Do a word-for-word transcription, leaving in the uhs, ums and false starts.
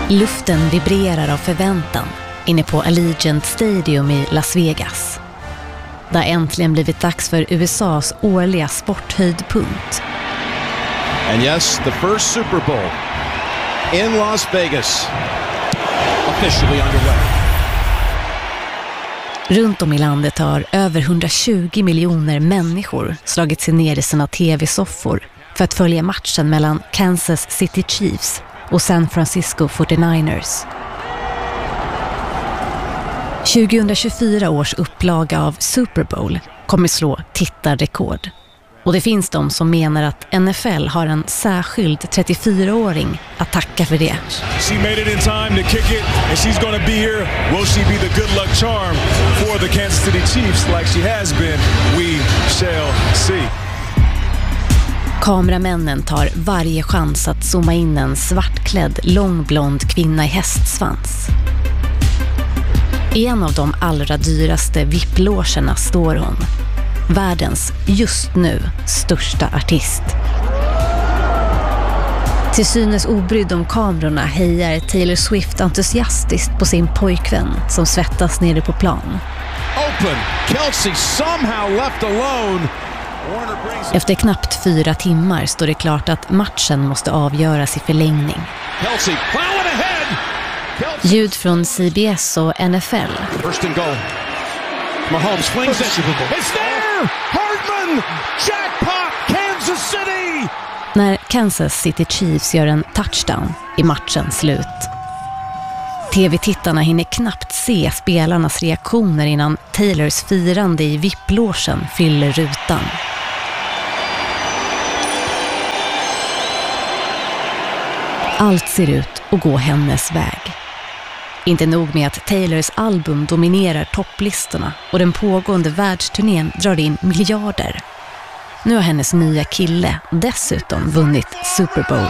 Luften vibrerar av förväntan inne på Allegiant Stadium i Las Vegas. Det har äntligen blivit dags för U S A:s årliga sporthöjdpunkt. And yes, the first Super Bowl in Las Vegas officially underway. Runt om i landet har över hundratjugo miljoner människor slagit sig ner i sina tv-soffor för att följa matchen mellan Kansas City Chiefs och San Francisco fyrtionioers. tjugohundratjugofyra års upplaga av Super Bowl kommer slå tittarrekord. Och det finns de som menar att N F L har en särskild trettiofyraåring att tacka för det. She made it in time to kick it and she's going to be here. Will she be the good luck charm for the Kansas City Chiefs like she has been? We shall see. Kameramännen tar varje chans att zooma in en svartklädd, långblond kvinna i hästsvans. I en av de allra dyraste V I P-logerna står hon, världens just nu största artist. Till synes obrydd om kamerorna hejar Taylor Swift entusiastiskt på sin pojkvän som svettas nere på plan. Open. Kelsey somehow left alone. Efter knappt fyra timmar står det klart att matchen måste avgöras i förlängning. Kelsey plowing ahead. Ljud från C B S och N F L. First and goal. Mahomes flings it. It's there! Hardman! Jackpot! Kansas City! När Kansas City Chiefs gör en touchdown i matchens slut. T V-tittarna hinner knappt se spelarnas reaktioner innan Taylors firande i V I P-logen fyller rutan. Allt ser ut att gå hennes väg. Inte nog med att Taylors album dominerar topplistorna och den pågående världsturnén drar in miljarder. Nu har hennes nya kille dessutom vunnit Super Bowl.